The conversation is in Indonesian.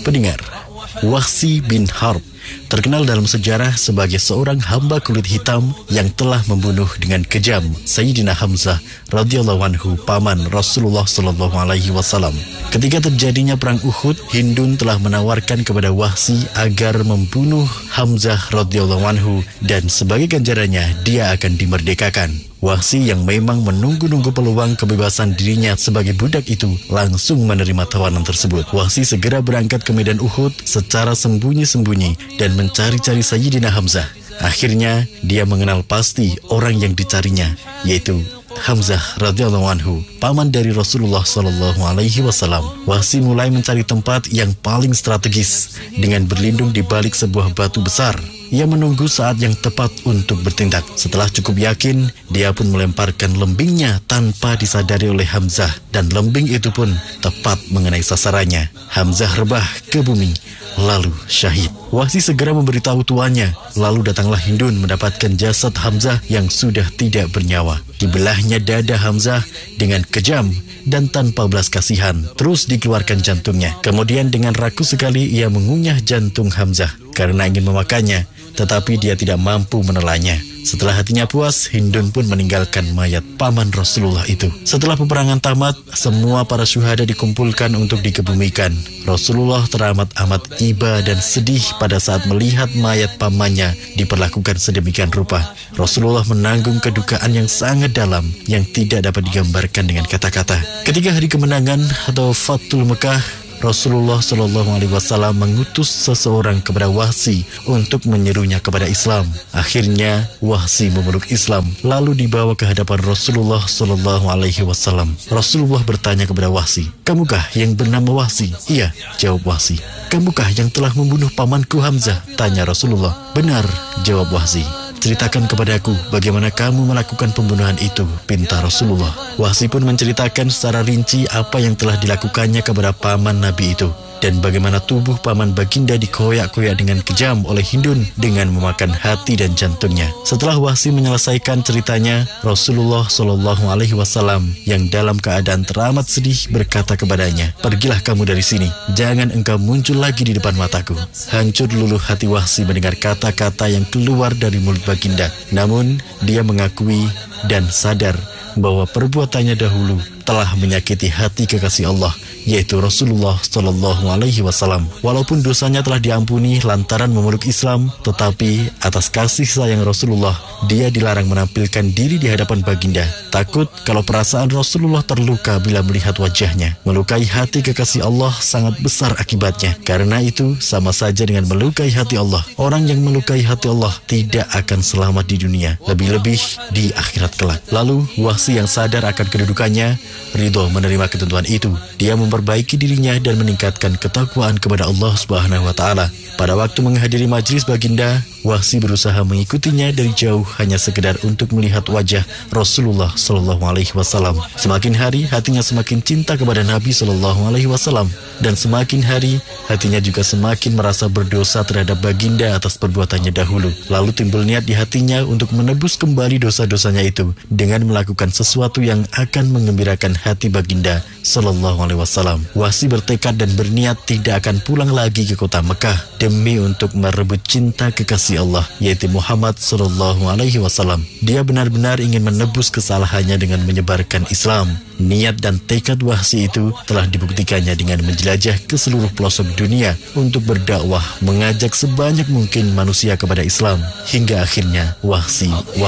Pendengar, Wahsy bin Harb terkenal dalam sejarah sebagai seorang hamba kulit hitam yang telah membunuh dengan kejam Sayyidina Hamzah radhiyallahu anhu, paman Rasulullah sallallahu alaihi wasallam. Ketika terjadinya perang Uhud, Hindun telah menawarkan kepada Wahsy agar membunuh Hamzah radhiyallahu anhu dan sebagai ganjarannya dia akan dimerdekakan. Wahsy yang memang menunggu-nunggu peluang kebebasan dirinya sebagai budak itu langsung menerima tawanan tersebut. Wahsy segera berangkat ke medan Uhud secara sembunyi-sembunyi dan mencari-cari Sayyidina Hamzah. Akhirnya dia mengenal pasti orang yang dicarinya, yaitu Hamzah radhiyallahu anhu, paman dari Rasulullah sallallahu alaihi wasallam. Wahsy mulai mencari tempat yang paling strategis dengan berlindung di balik sebuah batu besar. Ia menunggu saat yang tepat untuk bertindak. Setelah cukup yakin, dia pun melemparkan lembingnya tanpa disadari oleh Hamzah, dan lembing itu pun tepat mengenai sasarannya. Hamzah rebah ke bumi, lalu syahid. Wahsy segera memberitahu tuannya, lalu datanglah Hindun mendapatkan jasad Hamzah yang sudah tidak bernyawa. Dibelahnya dada Hamzah dengan kejam dan tanpa belas kasihan, terus dikeluarkan jantungnya. Kemudian dengan rakus sekali ia mengunyah jantung Hamzah karena ingin memakannya, tetapi dia tidak mampu menelannya. Setelah hatinya puas, Hindun pun meninggalkan mayat paman Rasulullah itu. Setelah peperangan tamat, semua para syuhada dikumpulkan untuk dikebumikan. Rasulullah teramat-amat iba dan sedih pada saat melihat mayat pamannya diperlakukan sedemikian rupa. Rasulullah menanggung kedukaan yang sangat dalam yang tidak dapat digambarkan dengan kata-kata. Ketika hari kemenangan atau Fathul Mekah, Rasulullah Shallallahu Alaihi Wasallam mengutus seseorang kepada Wahsy untuk menyerunya kepada Islam. Akhirnya Wahsy memeluk Islam, lalu dibawa ke hadapan Rasulullah Shallallahu Alaihi Wasallam. Rasulullah bertanya kepada Wahsy, "Kamukah yang bernama Wahsy?" "Iya," jawab Wahsy. "Kamukah yang telah membunuh pamanku Hamzah?" tanya Rasulullah. "Benar," jawab Wahsy. "Ceritakan kepadaku bagaimana kamu melakukan pembunuhan itu," pinta Rasulullah. Wahsy pun menceritakan secara rinci apa yang telah dilakukannya kepada paman Nabi itu, dan bagaimana tubuh paman baginda dikoyak-koyak dengan kejam oleh Hindun dengan memakan hati dan jantungnya. Setelah Wahsy menyelesaikan ceritanya, Rasulullah Shallallahu Alaihi Wasallam yang dalam keadaan teramat sedih berkata kepadanya, "Pergilah kamu dari sini, jangan engkau muncul lagi di depan mataku." Hancur luluh hati Wahsy mendengar kata-kata yang keluar dari mulut baginda. Namun dia mengakui dan sadar bahwa perbuatannya dahulu telah menyakiti hati kekasih Allah, yaitu Rasulullah Shallallahu Alaihi Wasallam. Walaupun dosanya telah diampuni lantaran memeluk Islam, tetapi atas kasih sayang Rasulullah, dia dilarang menampilkan diri di hadapan baginda. Takut kalau perasaan Rasulullah terluka bila melihat wajahnya. Melukai hati kekasih Allah sangat besar akibatnya. Karena itu sama saja dengan melukai hati Allah. Orang yang melukai hati Allah tidak akan selamat di dunia, lebih-lebih di akhirat kelak. Lalu Wahsy yang sadar akan kedudukannya, ridho menerima ketentuan itu. Dia memperbaiki dirinya dan meningkatkan ketakwaan kepada Allah Subhanahu wa Ta'ala. Pada waktu menghadiri majlis baginda, Wahsy berusaha mengikutinya dari jauh hanya sekedar untuk melihat wajah Rasulullah Sallallahu Alaihi Wasallam. Semakin hari hatinya semakin cinta kepada Nabi Sallallahu Alaihi Wasallam, dan semakin hari hatinya juga semakin merasa berdosa terhadap baginda atas perbuatannya dahulu. Lalu timbul niat di hatinya untuk menebus kembali dosa-dosanya itu dengan melakukan sesuatu yang akan mengembirakan hati baginda Sallallahu Alaihi Wasallam. Wahsy bertekad dan berniat tidak akan pulang lagi ke kota Mekah demi untuk merebut cinta kekasih Allah, yaitu Muhammad Sallallahu Alaihi Wasallam. Dia benar-benar ingin menebus kesalahannya dengan menyebarkan Islam. Niat dan tekad Wahsy itu telah dibuktikannya dengan menjelajah ke seluruh pelosok dunia untuk berdakwah, mengajak sebanyak mungkin manusia kepada Islam, hingga akhirnya Wahsy